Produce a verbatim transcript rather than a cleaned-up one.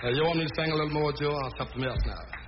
Uh, you want me to sing a little more, Joe? I'll stop the mess now.